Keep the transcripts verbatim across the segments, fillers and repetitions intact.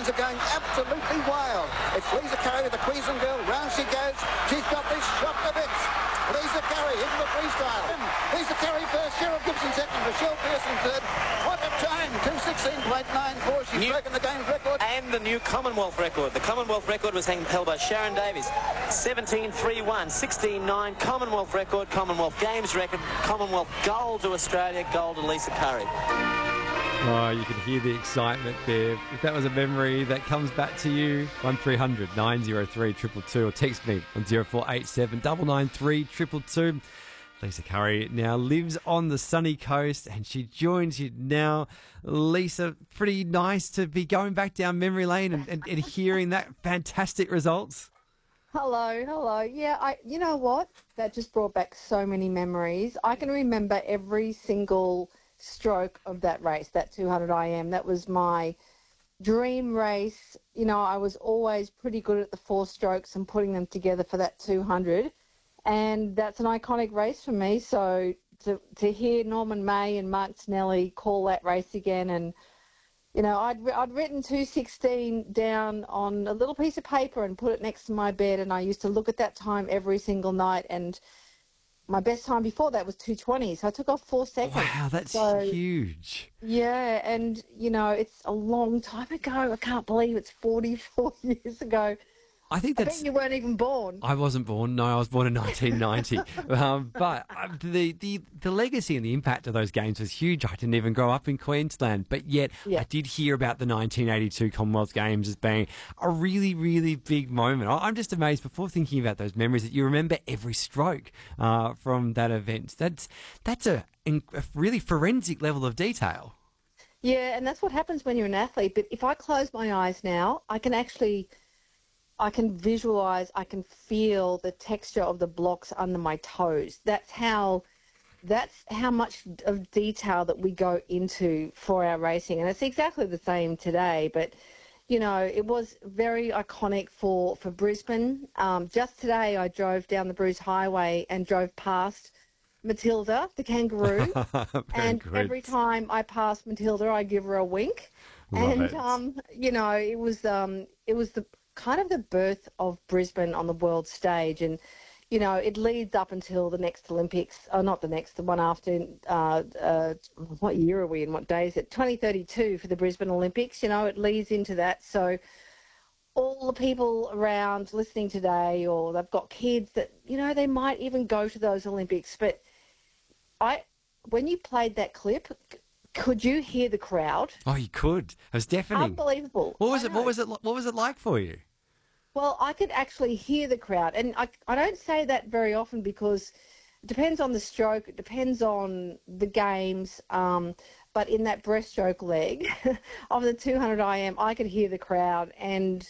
Things are going absolutely wild. It's Lisa Curry, the Queensland girl. Round she goes. She's got this shot to bits. Lisa Curry into the freestyle. Lisa Curry first, Cheryl Gibson second, Michelle Pearson third. What a time! two sixteen point nine four. She's new, broken the game's record. And the new Commonwealth record. The Commonwealth record was held by Sharon Davies. seventeen three one, sixteen nine. Commonwealth record, Commonwealth Games record, Commonwealth gold to Australia, gold to Lisa Curry. Oh, you can hear the excitement there. If that was a memory that comes back to you, one three hundred nine oh three two two two or text me on zero four eight seven nine nine three two two two. Lisa Curry now lives on the sunny coast and she joins you now. Lisa, pretty nice to be going back down memory lane and, and, and hearing that fantastic results. Hello, hello. Yeah, I. You know what? That just brought back so many memories. I can remember every single stroke of that race, that two hundred I M. That was my dream race. You know, I was always pretty good at the four strokes and putting them together for that two hundred. And that's an iconic race for me. So to to hear Norman May and Mark Tonelli call that race again, and you know, I'd I'd written two sixteen down on a little piece of paper and put it next to my bed, and I used to look at that time every single night. And my best time before that was two twenty, so I took off four seconds. Wow, that's so, huge. Yeah, and you know, it's a long time ago. I can't believe it's forty-four years ago. I think that's. I bet you weren't even born. I wasn't born. No, I was born in nineteen ninety. um, but uh, the, the the legacy and the impact of those games was huge. I didn't even grow up in Queensland, but yet yeah. I did hear about the nineteen eighty-two Commonwealth Games as being a really, really big moment. I'm just amazed before thinking about those memories that you remember every stroke uh, from that event. That's that's a, a really forensic level of detail. Yeah, and that's what happens when you're an athlete. But if I close my eyes now, I can actually. I can visualise, I can feel the texture of the blocks under my toes. That's how that's how much of detail that we go into for our racing. And it's exactly the same today. But, you know, it was very iconic for, for Brisbane. Um, just today I drove down the Bruce Highway and drove past Matilda, the kangaroo. And good. Every time I pass Matilda, I give her a wink. Love and, it. um, you know, it was um, it was the... kind of the birth of Brisbane on the world stage, and you know it leads up until the next Olympics, or not the next, the one after. Uh, uh, what year are we in? What day is it? twenty thirty-two for the Brisbane Olympics. You know it leads into that. So all the people around listening today, or they've got kids that you know they might even go to those Olympics. But I, when you played that clip. Could you hear the crowd? Oh, you could. It was deafening. Unbelievable. What was it? What was it? What was it like for you? Well, I could actually hear the crowd, and I, I don't say that very often because it depends on the stroke, it depends on the games, um, but in that breaststroke leg of the two hundred I M, I could hear the crowd, and,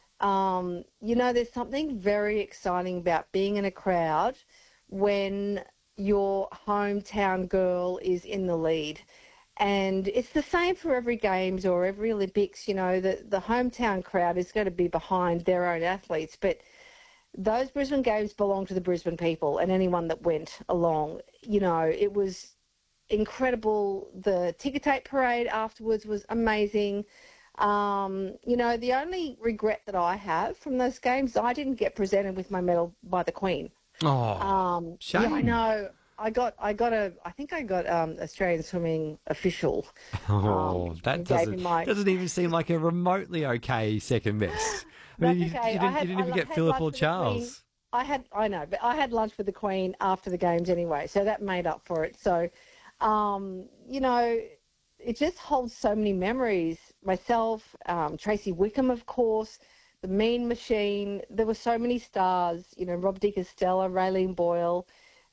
um, you know, there's something very exciting about being in a crowd when your hometown girl is in the lead. And it's the same for every Games or every Olympics, you know, the, the hometown crowd is going to be behind their own athletes. But those Brisbane Games belong to the Brisbane people and anyone that went along. You know, it was incredible. The ticker tape parade afterwards was amazing. Um, you know, the only regret that I have from those games, I didn't get presented with my medal by the Queen. Oh, um, shame. Yeah, I know. I got, I got a, I think I got um, Australian swimming official. Oh, um, that doesn't, my... doesn't even seem like a remotely okay second best. I mean, you, okay. you didn't, I had, you didn't even I get had Philip lunch or with the Charles. Queen. I had, I know, but I had lunch with the Queen after the games anyway, so that made up for it. So, um, you know, it just holds so many memories. Myself, um, Tracy Wickham, of course, the Mean Machine. There were so many stars. You know, Rob Di Castella, Raylene Boyle,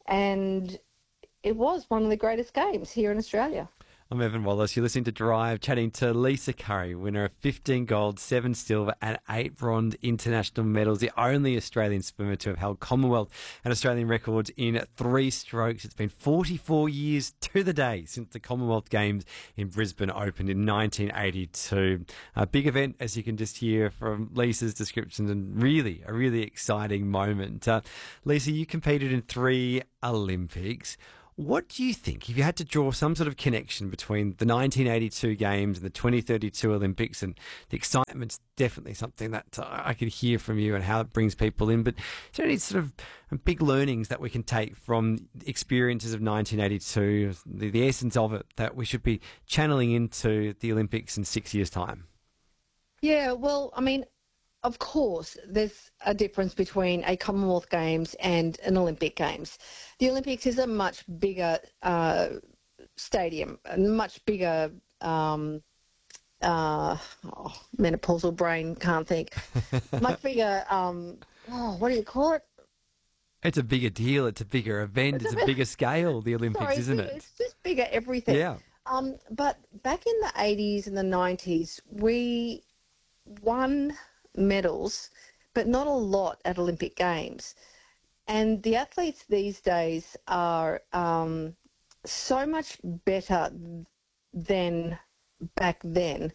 and it was one of the greatest games here in Australia. I'm Evan Wallace. You're listening to Drive, chatting to Lisa Curry, winner of fifteen gold, seven silver and eight bronze international medals, the only Australian swimmer to have held Commonwealth and Australian records in three strokes. It's been forty-four years to the day since the Commonwealth Games in Brisbane opened in nineteen eighty-two. A big event, as you can just hear from Lisa's descriptions, and really, a really exciting moment. Uh, Lisa, you competed in three Olympics. What do you think, if you had to draw some sort of connection between the nineteen eighty-two Games and the twenty thirty-two Olympics, and the excitement's definitely something that I could hear from you and how it brings people in, but is there any sort of big learnings that we can take from experiences of nineteen eighty-two, the, the essence of it, that we should be channeling into the Olympics in six years' time? Yeah, well, I mean, of course, there's a difference between a Commonwealth Games and an Olympic Games. The Olympics is a much bigger uh, stadium, a much bigger, um, uh, oh, menopausal brain, can't think, much bigger, um, oh, what do you call it? It's a bigger deal. It's a bigger event. It's, it's a, a bigger scale, the Olympics, sorry, isn't bigger, it? It's just bigger everything. Yeah. Um, but back in the eighties and the nineties, we won medals, but not a lot at Olympic Games. And the athletes these days are um, so much better than back then.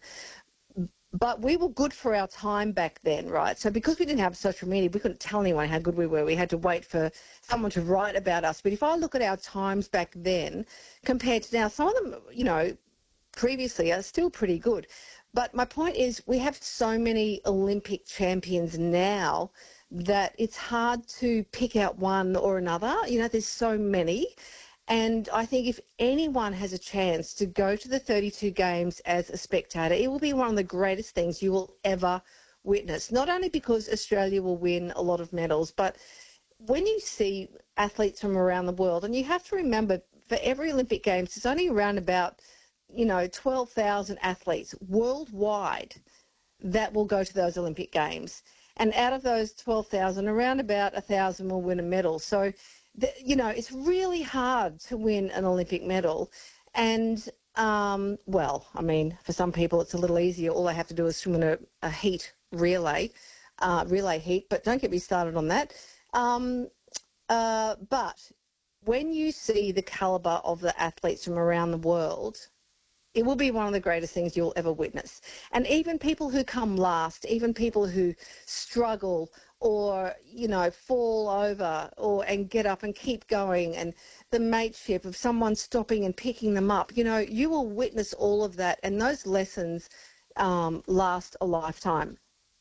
But we were good for our time back then, right? So because we didn't have social media, we couldn't tell anyone how good we were. We had to wait for someone to write about us. But if I look at our times back then compared to now, some of them, you know, previously are still pretty good. But my point is, we have so many Olympic champions now that it's hard to pick out one or another. You know, there's so many. And I think if anyone has a chance to go to the thirty-two Games as a spectator, it will be one of the greatest things you will ever witness. Not only because Australia will win a lot of medals, but when you see athletes from around the world, and you have to remember, for every Olympic Games, there's only around about, you know, twelve thousand athletes worldwide that will go to those Olympic Games. And out of those twelve thousand, around about one thousand will win a medal. So, the, you know, it's really hard to win an Olympic medal. And, um, well, I mean, for some people it's a little easier. All they have to do is swim in a, a heat relay, uh, relay heat. But don't get me started on that. Um, uh, but when you see the calibre of the athletes from around the world, it will be one of the greatest things you'll ever witness. And even people who come last, even people who struggle or, you know, fall over or and get up and keep going, and the mateship of someone stopping and picking them up, you know, you will witness all of that, and those lessons um, last a lifetime.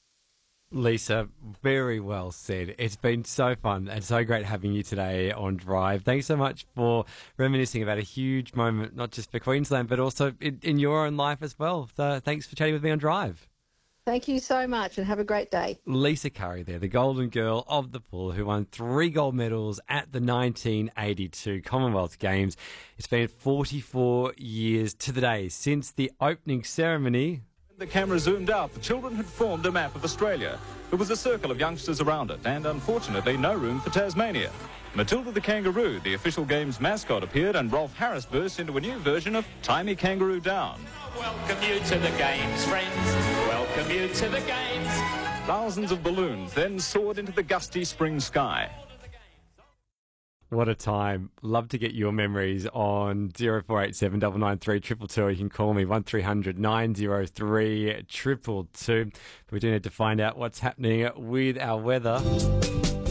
Lisa, very well said. It's been so fun and so great having you today on Drive. Thanks so much for reminiscing about a huge moment, not just for Queensland, but also in, in your own life as well. So thanks for chatting with me on Drive. Thank you so much, and have a great day. Lisa Curry there, the golden girl of the pool, who won three gold medals at the nineteen eighty-two Commonwealth Games. It's been forty-four years to the day since the opening ceremony. The camera zoomed out. The children had formed a map of Australia. There was a circle of youngsters around it, and unfortunately no room for Tasmania. Matilda the kangaroo, the official Games mascot, appeared, and Rolf Harris burst into a new version of Timey Kangaroo Down. Welcome you to the Games, friends. Welcome you to the Games. Thousands of balloons then soared into the gusty spring sky. What a time. Love to get your memories on zero four eight seven nine nine three two two two. You can call me one three hundred nine oh three two two two. We do need to find out what's happening with our weather.